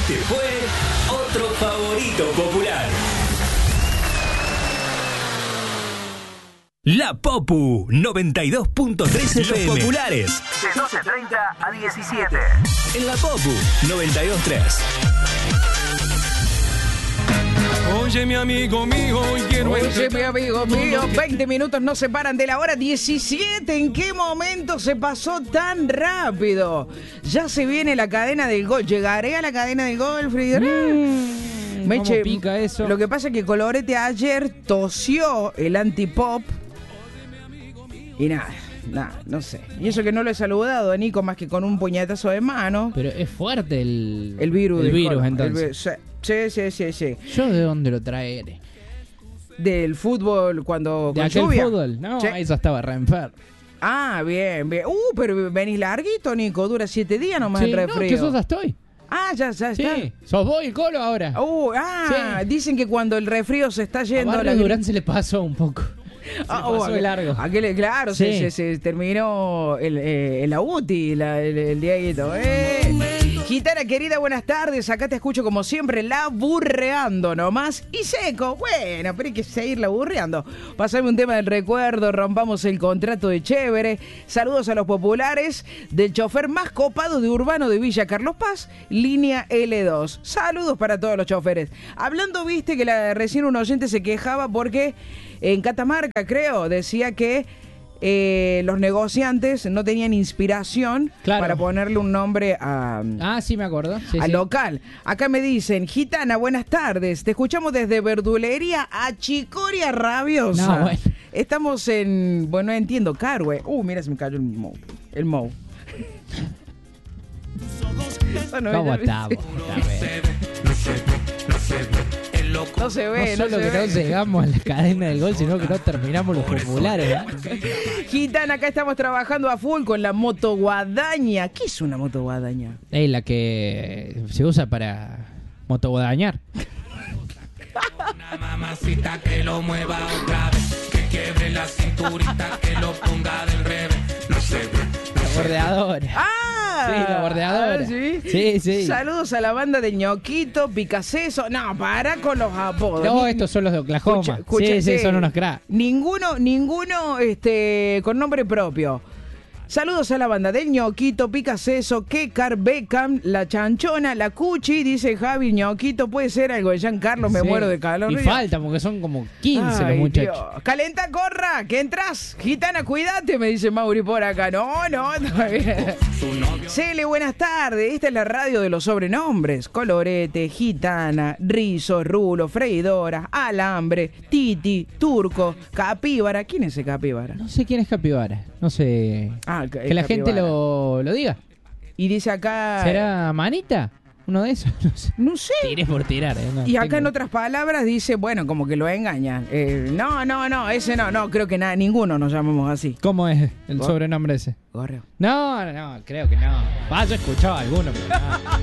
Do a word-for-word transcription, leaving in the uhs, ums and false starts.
Este fue otro favorito popular. La Popu noventa y dos punto tres F M. Los populares. De doce treinta a diecisiete. En La Popu noventa y dos punto tres. Oye, mi amigo mío, quiero Oye, mi amigo mío, veinte minutos nos separan de la hora diecisiete. ¿En qué momento se pasó tan rápido? Ya se viene la cadena del gol. ¿Llegaré a la cadena del gol, Frida? Mm, Meche, ¿cómo pica eso? Lo que pasa es que Colorete ayer tosió el antipop. Y nada, nada, no sé. Y eso que no lo he saludado a Nico más que con un puñetazo de mano. Pero es fuerte el, El virus. el del virus, col- entonces. el vi- sí, sí, sí, sí. ¿Yo de dónde lo traeré? Del fútbol cuando ¿De con aquel lluvia. fútbol? No, Sí. eso estaba re enfermo. Ah, bien, bien. Uh, pero venís larguito, Nico. Dura siete días nomás Sí, el no, resfrío. que sos ya estoy. Ah, ya, ya Sí, está. sos vos y Colo ahora. Uh, ah, Sí. dicen que cuando el resfrío se está A yendo... Barrio la- Durán se le pasó un poco. Se le Ah, pasó oh, de aquel- largo. aquel- claro, Sí. se, se- se terminó el, eh, el U T I, la- el, el Dieguito. Eh. Gitana querida, buenas tardes. Acá te escucho como siempre, laburreando nomás. Y seco, bueno, pero hay que seguir laburreando. Pasame un tema del recuerdo, rompamos el contrato de chévere. Saludos a los populares del chofer más copado de Urbano de Villa Carlos Paz, línea L dos. Saludos para todos los choferes. Hablando, viste que la, recién un oyente se quejaba porque en Catamarca, creo, decía que eh, los negociantes no tenían inspiración Claro. para ponerle un nombre a, Ah, sí me acuerdo. Sí, al sí. local. Acá me dicen, Gitana, buenas tardes. Te escuchamos desde verdulería a Chicoria Rabiosa. No, bueno. Estamos en, bueno, no entiendo, Carwe. Uh, mira, se me cayó el Mou. El Mou. Bueno, ¿Cómo mira, estamos? Está bien. No se ve, No no, solo se que ve. no llegamos a la cadena del gol, sino que no terminamos los populares. ¿eh? Gitana, acá estamos trabajando a full con la moto guadaña. ¿Qué es una moto guadaña? Es la que se usa para motoguadañar. Una mamacita que lo mueva otra vez, que quiebre la cinturita, que lo ponga del revés. No se ve, no La se ve. bordeadora. ¡Ah! Sí, la bordeadora. Ah, ¿sí? Sí, sí. Saludos a la banda de Ñoquito, Picaceso. No, para con los apodos. No, Ni- estos son los de Oklahoma. Escucha- escucha, sí, sí, sí. son unos cracks. Ninguno, ninguno este, con nombre propio. Saludos a la banda del Ñoquito, Picaceso, Kekar, Beckham, La Chanchona, La Cuchi, dice Javi. Ñoquito, puede ser algo de Giancarlo, me Sí. muero de calor. Y falta, porque son como quince Ay, los muchachos. Dios. Calenta, corra, que entras. Gitana, cuídate, me dice Mauri por acá. No, no, todavía. Cele, buenas tardes. Esta es la radio de los sobrenombres. Colorete, Gitana, Rizo, Rulo, Freidora, Alambre, Titi, Turco, Capíbara. ¿Quién es ese Capíbara? No sé quién es Capibara. No sé. Ah, que la gente lo, lo diga. Y dice acá... ¿Será Manita? ¿Uno de esos? No sé. No sé. Tiré por tirar. ¿eh? No Y acá tengo- en otras palabras dice, bueno, como que lo engañan. Eh, no, no, no, ese no, no, creo que nada, ninguno nos llamamos así. ¿Cómo es el ¿Vos? sobrenombre ese? Gorreo. No, no, no, creo que no. Ah, yo he escuchado alguno, pero no.